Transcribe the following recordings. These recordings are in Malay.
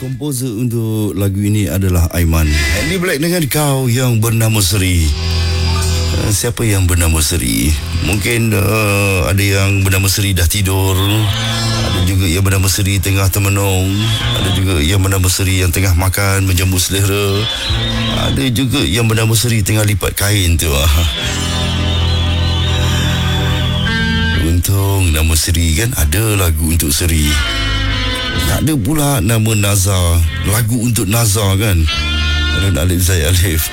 Komposer untuk lagu ini adalah Aiman. Andy Black dengan Kau Yang Bernama Seri. Siapa yang bernama Seri? Mungkin ada yang bernama Seri dah tidur. Ada juga yang bernama Seri tengah termenung. Ada juga yang bernama Seri yang tengah makan menjamu selera. Ada juga yang bernama Seri tengah lipat kain tu. Untung nama Seri kan, ada lagu untuk Seri. Tak ada pula nama Nazar, lagu untuk Nazar kan. Harun Alif Zai Alif.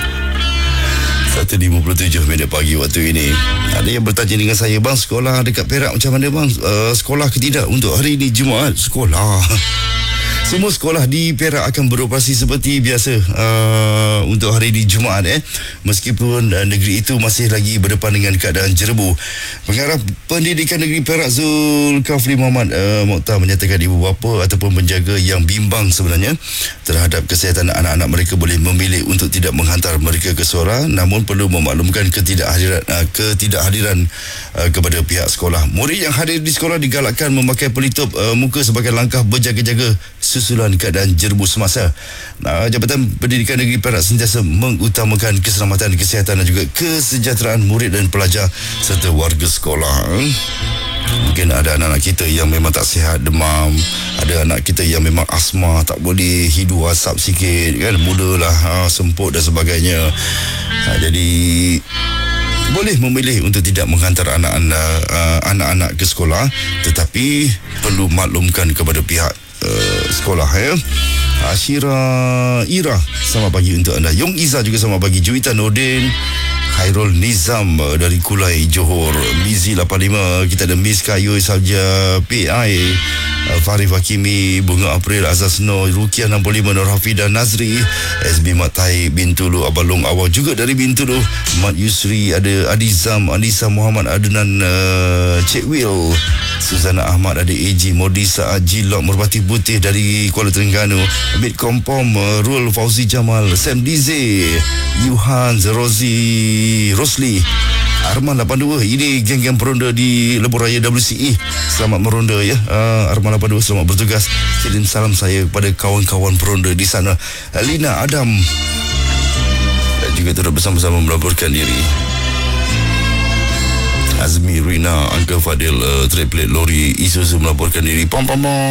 1.57 minit pagi waktu ini. Ada yang bertanya dengan saya, bang, sekolah dekat Perak macam mana bang? Sekolah ke tidak untuk hari ini Jumaat? Sekolah. Semua sekolah di Perak akan beroperasi seperti biasa untuk hari di Jumaat. Meskipun negeri itu masih lagi berdepan dengan keadaan jerebu. Pengarah Pendidikan Negeri Perak Zulkafli Muhammad Mokhtar menyatakan ibu bapa ataupun penjaga yang bimbang sebenarnya terhadap kesihatan anak-anak mereka boleh memilih untuk tidak menghantar mereka ke sekolah, namun perlu memaklumkan ketidakhadiran kepada pihak sekolah. Murid yang hadir di sekolah digalakkan memakai pelitup muka sebagai langkah berjaga-jaga susulan keadaan jerebu semasa. Jabatan Pendidikan Negeri Perak sentiasa mengutamakan keselamatan, kesihatan dan juga kesejahteraan murid dan pelajar serta warga sekolah. Mungkin ada anak-anak kita yang memang tak sihat, demam. Ada anak kita yang memang asma, tak boleh hidu asap sikit kan, mulalah semput dan sebagainya. Jadi boleh memilih untuk tidak menghantar anak-anak ke sekolah, tetapi perlu maklumkan kepada pihak sekolah. Ira, selamat pagi untuk anda. Yong Iza juga selamat pagi. Juwita Nordin, Khairul Nizam dari Kulai Johor, Mizi 85, kita ada Miss Kayu Sabja PI, Farif Hakimi, Bunga April, Azaz Nur, Rukiah 65, Nur Hafidah Nazri, SB Matai Bintulu, Abalong Awal juga dari Bintulu, Mat Yusri, ada Adizam, Anissa Muhammad Adnan, Cik Will, Suzana Ahmad, ada AG Modisa Ajilok, Merpati Putih dari Kuala Terengganu, Abid Kompom, Rul Fauzi Jamal, Sam Dize, Yuhan, Rosli, Arman 82. Ini geng-geng peronda di Lebuh Raya WCE. Selamat meronda ya. Arman 82 selamat bertugas. Kirim salam saya kepada kawan-kawan peronda di sana. Lina Adam dan juga turut bersama-sama melaporkan diri. Azmi Rina, Uncle Fadil, triplet lori Isuzu melaporkan diri. Pam.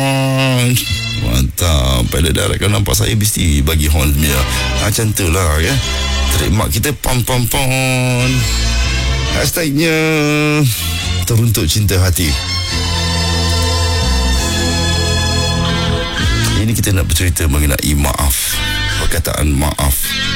Mantap. Pilot darat kalau nampak saya mesti bagi horn dia. Macam tu lah ya. Trademark kita pam. Hashtagnya teruntuk cinta hati. Ini kita nak bercerita mengenai maaf. Perkataan maaf,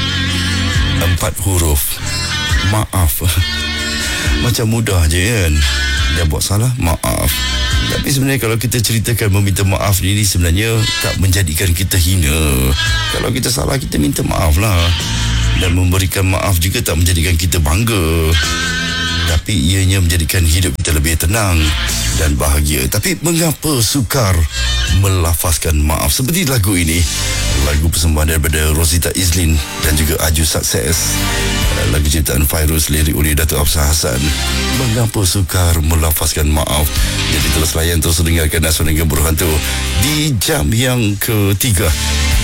4 huruf. Maaf. Macam mudah je kan. Dia buat salah, maaf. Tapi sebenarnya kalau kita ceritakan meminta maaf ini sebenarnya tak menjadikan kita hina. Kalau kita salah, kita minta maaf lah. Dan memberikan maaf juga tak menjadikan kita bangga, tapi ianya menjadikan hidup kita lebih tenang dan bahagia. Tapi mengapa sukar melafazkan maaf? Seperti lagu ini, lagu persembahan daripada Rosita Izlin dan juga Aju Sukses, lagu ciptaan Fairuz, lirik oleh Datuk Hafsah Hassan. Mengapa sukar melafazkan maaf? Jadi terus layan, terus dengarkan Aswan dengan Buruh Hantu di jam yang ketiga.